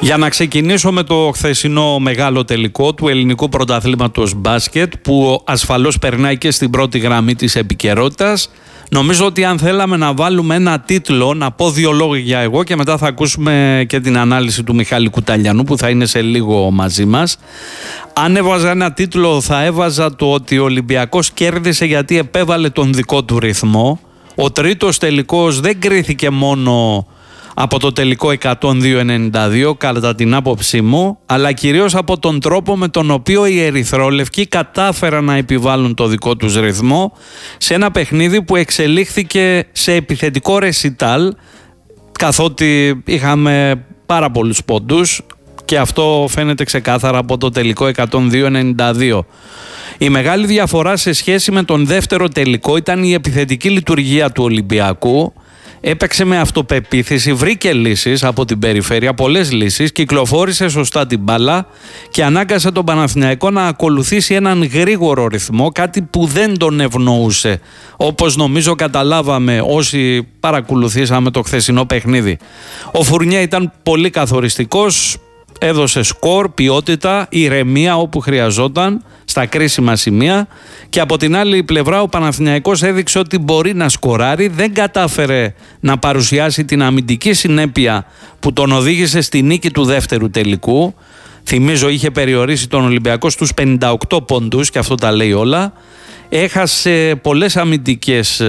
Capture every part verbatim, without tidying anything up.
Για να ξεκινήσω με το χθεσινό μεγάλο τελικό του ελληνικού πρωταθλήματος μπάσκετ, που ασφαλώς περνάει και στην πρώτη γραμμή της επικαιρότητας. Νομίζω ότι αν θέλαμε να βάλουμε ένα τίτλο, να πω δύο λόγια εγώ και μετά θα ακούσουμε και την ανάλυση του Μιχάλη Κουταλιανού που θα είναι σε λίγο μαζί μας. Αν έβαζα ένα τίτλο θα έβαζα το ότι ο Ολυμπιακός κέρδισε γιατί επέβαλε τον δικό του ρυθμό. Ο τρίτος τελικός δεν κρίθηκε μόνο από το τελικό εκατόν δύο ενενήντα δύο κατά την άποψή μου, αλλά κυρίως από τον τρόπο με τον οποίο οι ερυθρόλευκοι κατάφεραν να επιβάλλουν το δικό τους ρυθμό σε ένα παιχνίδι που εξελίχθηκε σε επιθετικό ρεσιτάλ, καθότι είχαμε πάρα πολλούς πόντους και αυτό φαίνεται ξεκάθαρα από το τελικό εκατόν δύο ενενήντα δύο. Η μεγάλη διαφορά σε σχέση με τον δεύτερο τελικό ήταν η επιθετική λειτουργία του Ολυμπιακού. Έπαιξε με αυτοπεποίθηση, βρήκε λύσεις από την περιφέρεια, πολλές λύσεις, κυκλοφόρησε σωστά την μπάλα και ανάγκασε τον Παναθηναϊκό να ακολουθήσει έναν γρήγορο ρυθμό, κάτι που δεν τον ευνοούσε, όπως νομίζω καταλάβαμε όσοι παρακολουθήσαμε το χθεσινό παιχνίδι. Ο Φουρνιέ ήταν πολύ καθοριστικός, έδωσε σκορ, ποιότητα, ηρεμία όπου χρειαζόταν στα κρίσιμα σημεία, και από την άλλη πλευρά ο Παναθηναϊκός έδειξε ότι μπορεί να σκοράρει, δεν κατάφερε να παρουσιάσει την αμυντική συνέπεια που τον οδήγησε στη νίκη του δεύτερου τελικού. Θυμίζω είχε περιορίσει τον Ολυμπιακό στους πενήντα οκτώ πόντους και αυτό τα λέει όλα. Έχασε πολλές αμυντικές,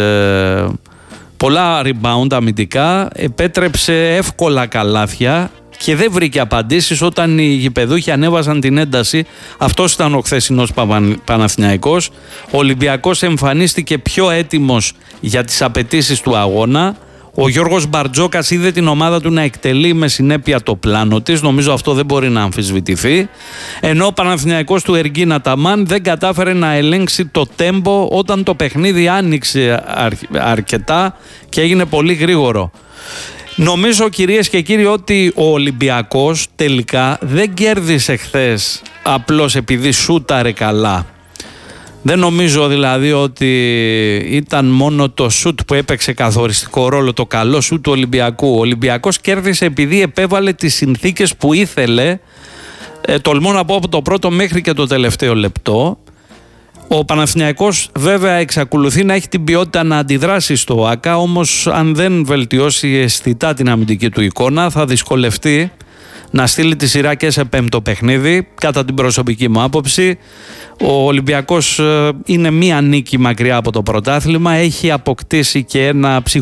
πολλά rebound αμυντικά, επέτρεψε εύκολα καλάθια και δεν βρήκε απαντήσεις όταν οι γηπεδούχοι ανέβαζαν την ένταση. Αυτός ήταν ο χθεσινός Παναθηναϊκός. Ο Ολυμπιακός εμφανίστηκε πιο έτοιμος για τις απαιτήσεις του αγώνα. Ο Γιώργος Μπαρτζόκας είδε την ομάδα του να εκτελεί με συνέπεια το πλάνο της. Νομίζω αυτό δεν μπορεί να αμφισβητηθεί. Ενώ ο Παναθηναϊκός του Εργίν Αταμάν δεν κατάφερε να ελέγξει το τέμπο όταν το παιχνίδι άνοιξε αρκετά και έγινε πολύ γρήγορο. Νομίζω, κυρίες και κύριοι, ότι ο Ολυμπιακός τελικά δεν κέρδισε χθες απλώς επειδή σούταρε καλά. Δεν νομίζω δηλαδή ότι ήταν μόνο το σούτ που έπαιξε καθοριστικό ρόλο, το καλό σούτ του Ολυμπιακού. Ο Ολυμπιακός κέρδισε επειδή επέβαλε τις συνθήκες που ήθελε, ε, τολμώ να πω από το πρώτο μέχρι και το τελευταίο λεπτό. Ο Παναθηναϊκός βέβαια εξακολουθεί να έχει την ποιότητα να αντιδράσει στο ΆΚΑ, όμως αν δεν βελτιώσει αισθητά την αμυντική του εικόνα θα δυσκολευτεί να στείλει τη σειρά και σε πέμπτο παιχνίδι. Κατά την προσωπική μου άποψη, ο Ολυμπιακός είναι μία νίκη μακριά από το πρωτάθλημα, έχει αποκτήσει και ένα ψυχολογικό